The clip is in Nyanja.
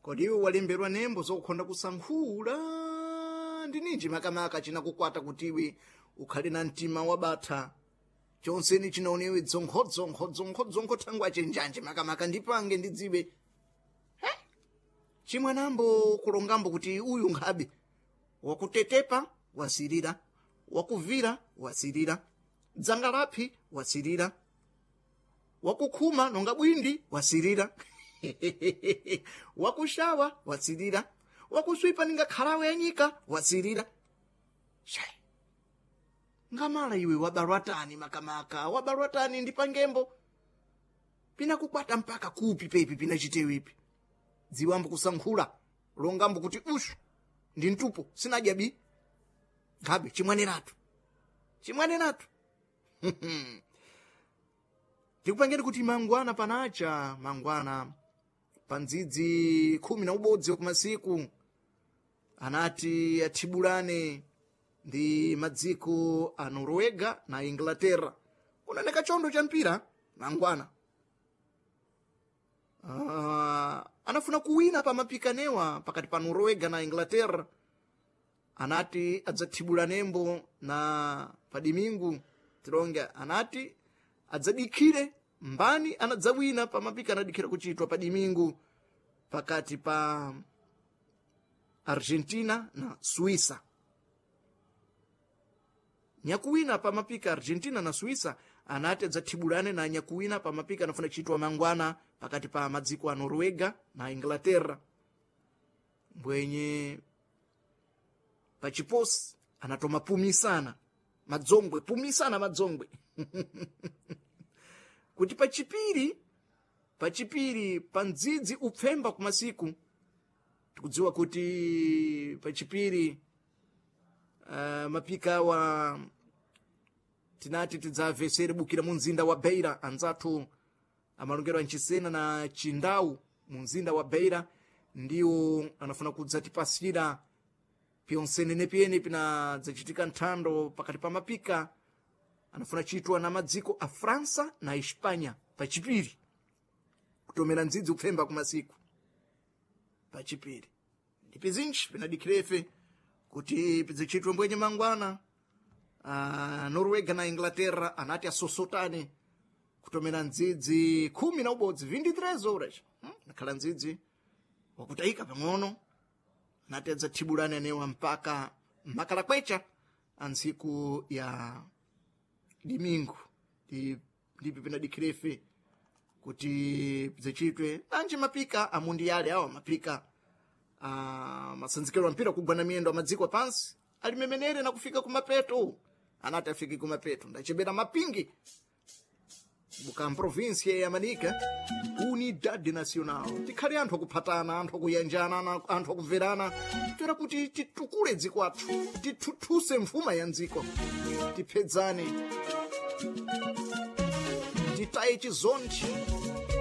kodi iwe walemberwa nembo zokhonda kusankhula ndi ninji makamaka chinakukwata kuti iwe ukhale na mtima wabatha chonseni chinaonewe dzonkhod thangwa chenjanje makamaka ndipange ndidziwe chimwanambo kulongambo kuti uyu nkhabe wakutetepa wasirira, wakuvira wasirira, dzangalaphi wasirira, wakukhuma nonga bwindi wasirira wakushawa wasirira, wakuswipa ninga khalawe ya nyika wasirira. Shai, ngamala iwe wabalwatani makamaka, wabalwatani ndipangembo pina kukwata mpaka kupi pepi pina chitewipi dziwambo kusankhula longambo kuti ushu ndi ntupo sinajabi ngabe chimwaneratu tikupangeni kuti mangwana panacha mangwana pandzidzi 11 kumasiku anati athibulane ndi madziko a Norwega na Inglaterra kunaneka chondo cha mpira mangwana. Anafuna kuwina pa mapikanewa pakati pa Norwega na Inglaterra anati adzathibulanemo na padimingu tilonga anati adzadikire mbani anadzawina pa mapika anadikira kuchitwa padimingu pakati pa Argentina na Suisa. Nyakuwina pa mapika Argentina na Suisa anati adzathibulane na nyakuwina pa mapika anafuna kuchitwa mangwana pakati pa madziko a Norwega na Inglaterra. Mbwenye pachiposi anatoma pumisana madzongwe kuti pachipiri pandzidzi upfemba kumasiku tikudziwa kuti pachipiri mapika wa tinati tidzavesere bukira mu mzinda wa Beira anzathu amalongero anchisena na chindau mu mzinda wa Beira ndiwo anafuna kudzatipasira pyonsene piyene pina zachitika nthando pakati pa mapika anafuna chitwa na madziko a Fransa na Espanya pachipiri kutomera ndzidzi upfemba kumasiku pachipiri ndipi zinji pinadikirefe kuti pizichitwe mbwenye mangwana Norwega na Inglaterra anati asosotane kutomera ndzidzi 11 23 horas nakhala ndzidzi wakutayika pang'ono anati adzathibulane newa mpaka makala kwecha antsiku ya dimingu ndipi pinadikirefe kuti zichitwe nanji mapika amundiyale awa mapika masanzikero mpira kugwana miyendo amadziko pansi alimemenere na kufika kumapeto anati afike kumapeto ndachebera mapingi buka provinsia ya Manika Unidade Nacional tikhale anthu akuphatana anthu akuyanjana anthu akuverana tera kuti titukule dziko athu tithuthuse mfuma ya dziko tiphedzane titaye chizondi